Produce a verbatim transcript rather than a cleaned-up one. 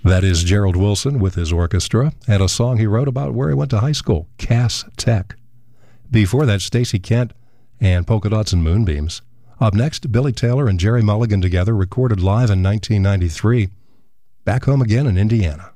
That is Gerald Wilson with his orchestra, and a song he wrote about where he went to high school, Cass Tech. Before that, Stacey Kent and Polka Dots and Moonbeams. Up next, Billy Taylor and Jerry Mulligan together, recorded live in nineteen ninety-three, Back Home Again in Indiana.